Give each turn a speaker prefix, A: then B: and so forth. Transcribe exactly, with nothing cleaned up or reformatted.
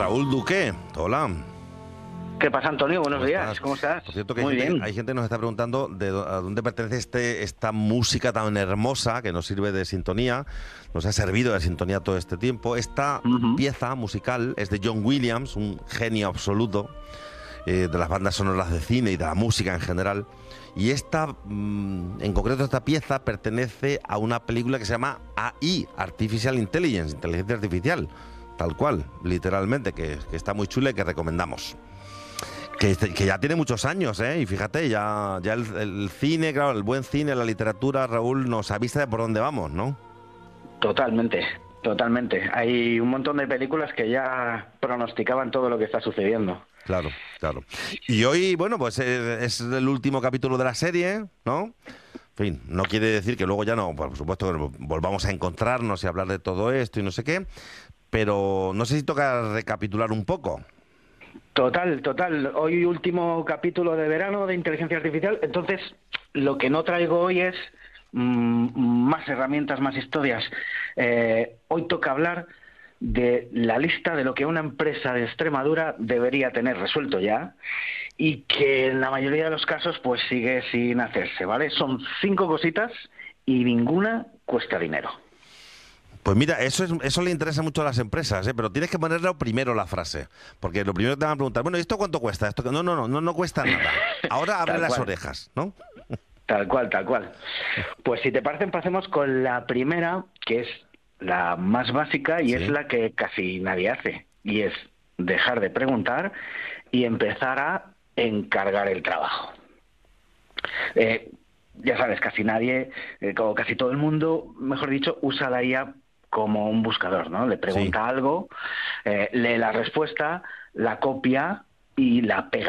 A: Raúl Duque. Hola.
B: ¿Qué pasa, Antonio? Buenos
A: ¿Cómo
B: días.
A: estás?
B: ¿Cómo estás?
A: Por cierto, que hay
B: Muy
A: gente,
B: bien.
A: hay gente que nos está preguntando de dó- a dónde pertenece este, esta música tan hermosa que nos sirve de sintonía, nos ha servido de sintonía todo este tiempo. Esta
B: Ujú.
A: pieza musical es de John Williams, un genio absoluto eh, de las bandas sonoras de cine y de la música en general. Y esta, mm, en concreto esta pieza, pertenece a una película que se llama A I, Artificial Intelligence, inteligencia artificial, tal cual, literalmente, que, que está muy chula y que recomendamos. Que, que ya tiene muchos años, ¿eh? Y fíjate, ya, ya el, el cine, claro, el buen cine, la literatura, Raúl, nos avisa de por dónde vamos, ¿no?
B: Totalmente, totalmente. Hay un montón de películas que ya pronosticaban todo lo que está sucediendo.
A: Claro, claro. Y hoy, bueno, pues eh, es el último capítulo de la serie, ¿no? En fin, no quiere decir que luego ya no, por supuesto, que volvamos a encontrarnos y hablar de todo esto y no sé qué, pero no sé si toca recapitular un poco.
B: Total, total. Hoy último capítulo de verano de inteligencia artificial. Entonces, lo que no traigo hoy es mm, más herramientas, más historias. Eh, hoy toca hablar de la lista de lo que una empresa de Extremadura debería tener resuelto ya y que en la mayoría de los casos pues sigue sin hacerse, ¿vale? Son cinco cositas y ninguna cuesta dinero.
A: Pues mira, eso es, eso le interesa mucho a las empresas, ¿eh? Pero tienes que ponerlo primero la frase, porque lo primero que te van a preguntar, bueno, ¿y esto cuánto cuesta? Esto que no, no, no, no, no cuesta nada. Ahora abre
B: Tal
A: las
B: cual.
A: orejas, ¿no?
B: Tal cual, tal cual. Pues si te parece, empecemos con la primera, que es la más básica y es
A: Sí.
B: la que casi nadie hace, y es dejar de preguntar y empezar a encargar el trabajo. Eh, ya sabes, casi nadie, eh, como casi todo el mundo, mejor dicho, usa la I A como un buscador, ¿no? Le pregunta
A: Sí.
B: algo, eh, lee la respuesta, la copia y la pega